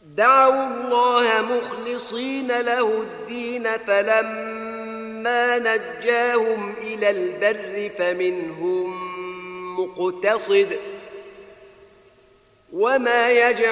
دعوا الله مخلصين له الدين فلما نجاهم إلى البر فمنهم مقتصد وما يجحد